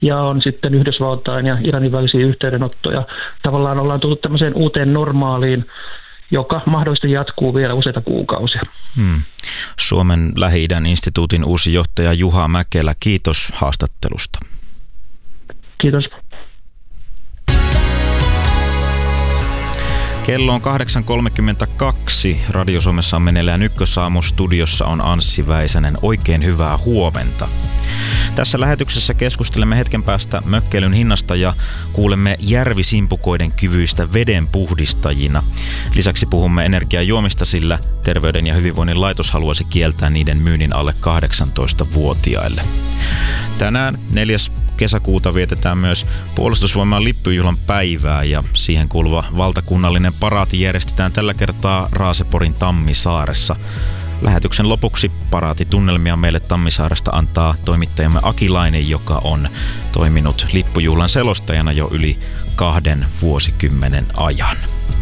ja on sitten Yhdysvaltain ja Iranin välisiä yhteydenottoja. Tavallaan ollaan tullut tämmöiseen uuteen normaaliin, joka mahdollisesti jatkuu vielä useita kuukausia. Suomen Lähi-idän instituutin uusi johtaja Juha Mäkelä, kiitos haastattelusta. Kiitos. Kello on 8.32. Radio Suomessa on meneillään Ykkösaamu. Studiossa on Anssi Väisänen. Oikein hyvää huomenta. Tässä lähetyksessä keskustelemme hetken päästä mökkeilyn hinnasta ja kuulemme järvisimpukoiden kyvyistä vedenpuhdistajina. Lisäksi puhumme energiajuomista, sillä Terveyden ja hyvinvoinnin laitos haluaisi kieltää niiden myynnin alle 18-vuotiaille. Tänään 4. kesäkuuta vietetään myös Puolustusvoimain lippujuhlan päivää ja siihen kuuluva valtakunnallinen paraati järjestetään tällä kertaa Raaseporin Tammisaaressa. Lähetyksen lopuksi paraatitunnelmia meille Tammisaaresta antaa toimittajamme Akilainen, joka on toiminut lippujuhlan selostajana jo yli 2 vuosikymmenen ajan.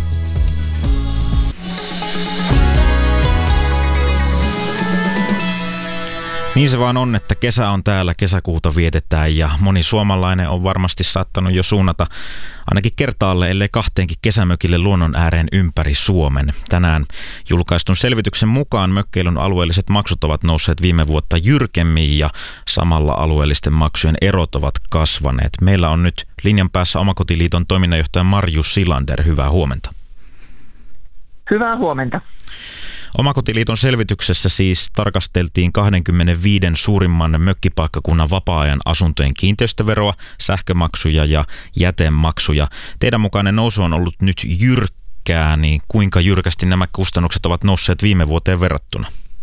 Niin se vaan on, että kesä on täällä, kesäkuuta vietetään ja moni suomalainen on varmasti saattanut jo suunnata ainakin kertaalle, ellei 2 kesämökille luonnon ääreen ympäri Suomen. Tänään julkaistun selvityksen mukaan mökkeilyn alueelliset maksut ovat nousseet viime vuotta jyrkemmin ja samalla alueellisten maksujen erot ovat kasvaneet. Meillä on nyt linjan päässä Omakotiliiton toiminnanjohtaja Marju Silander. Hyvää huomenta. Hyvää huomenta. Omakotiliiton selvityksessä siis tarkasteltiin 25 suurimman mökkipaikkakunnan vapaa-ajan asuntojen kiinteistöveroa, sähkömaksuja ja jätemaksuja. Teidän mukainen nousu on ollut nyt jyrkkää, niin kuinka jyrkästi nämä kustannukset ovat nousseet viime vuoteen verrattuna?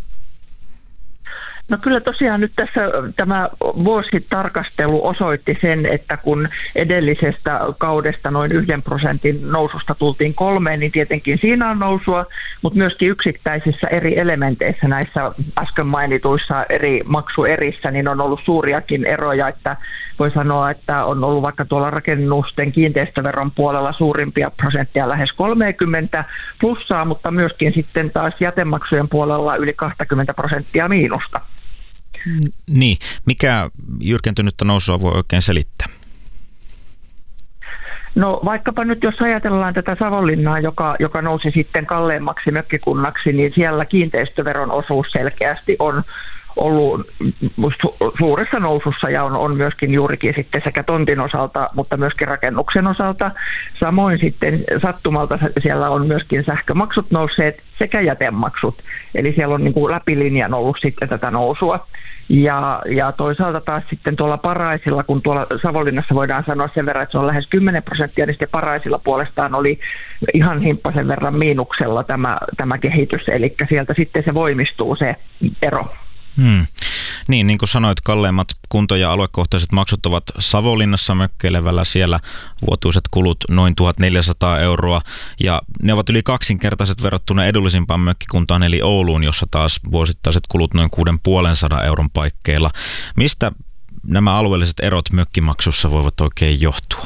No kyllä tosiaan nyt tässä tämä vuositarkastelu osoitti sen, että kun edellisestä kaudesta noin 1% noususta tultiin 3, niin tietenkin siinä on nousua, mutta myöskin yksittäisissä eri elementeissä näissä äsken mainituissa eri maksuerissä niin on ollut suuriakin eroja, että voi sanoa, että on ollut vaikka tuolla rakennusten kiinteistöveron puolella suurimpia prosenttia lähes 30 plussaa, mutta myöskin sitten taas jätemaksujen puolella yli 20% miinusta. Niin, mikä jyrkentynyttä nousua voi oikein selittää? No vaikkapa nyt jos ajatellaan tätä Savonlinnaa, joka nousi sitten kalleimmaksi mökkikunnaksi, niin siellä kiinteistöveron osuus selkeästi on ollut suuressa nousussa ja on myöskin juurikin sitten sekä tontin osalta, mutta myöskin rakennuksen osalta. Samoin sitten sattumalta siellä on myöskin sähkömaksut nousseet sekä jätemaksut. Eli siellä on niin kuin läpilinjan ollut sitten tätä nousua. Ja toisaalta taas sitten tuolla Paraisilla, kun tuolla Savonlinnassa voidaan sanoa sen verran, että se on lähes 10%, niin sitten Paraisilla puolestaan oli ihan himppasen verran miinuksella tämä kehitys. Eli sieltä sitten se voimistuu se ero. Niin kuin sanoit, kalleimmat kunto- ja aluekohtaiset maksut ovat Savonlinnassa mökkeilevällä. Siellä vuotuiset kulut noin 1 400 euroa ja ne ovat yli 2-kertaiset verrattuna edullisimpaan mökkikuntaan eli Ouluun, jossa taas vuosittaiset kulut noin 650 euron paikkeilla. Mistä nämä alueelliset erot mökkimaksussa voivat oikein johtua?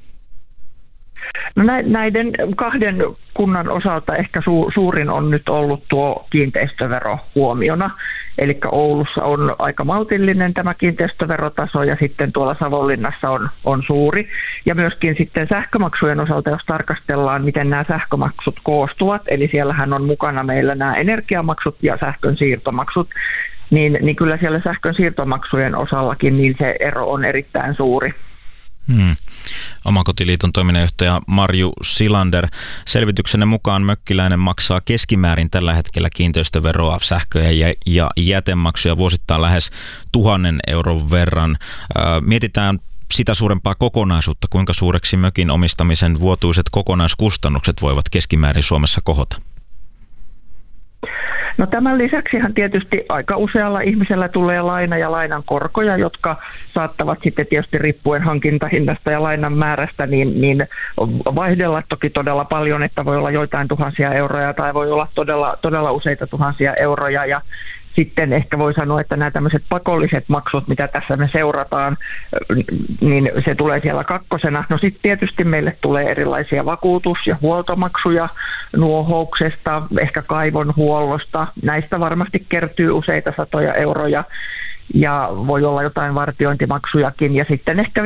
No näiden 2 kunnan osalta ehkä suurin on nyt ollut tuo kiinteistövero huomiona. Eli Oulussa on aika maltillinen tämä kiinteistöverotaso ja sitten tuolla Savonlinnassa on suuri. Ja myöskin sitten sähkömaksujen osalta, jos tarkastellaan, miten nämä sähkömaksut koostuvat, eli siellähän on mukana meillä nämä energiamaksut ja sähkön siirtomaksut, niin kyllä siellä sähkön siirtomaksujen osallakin niin se ero on erittäin suuri. Omakotiliiton toiminnanjohtaja Marju Silander. Selvityksenne mukaan mökkiläinen maksaa keskimäärin tällä hetkellä kiinteistöveroa, sähköjä ja jätemaksuja vuosittain lähes 1 000 euron verran. Mietitään sitä suurempaa kokonaisuutta, kuinka suureksi mökin omistamisen vuotuiset kokonaiskustannukset voivat keskimäärin Suomessa kohota? No tämän lisäksihan tietysti aika usealla ihmisellä tulee laina ja lainan korkoja, jotka saattavat sitten tietysti riippuen hankintahinnasta ja lainan määrästä niin vaihdella toki todella paljon, että voi olla joitain tuhansia euroja tai voi olla todella useita tuhansia euroja ja sitten ehkä voi sanoa, että nämä tämmöiset pakolliset maksut, mitä tässä me seurataan, niin se tulee siellä 2. No sitten tietysti meille tulee erilaisia vakuutus- ja huoltomaksuja nuohouksesta, ehkä kaivonhuollosta. Näistä varmasti kertyy useita satoja euroja ja voi olla jotain vartiointimaksujakin. Ja sitten ehkä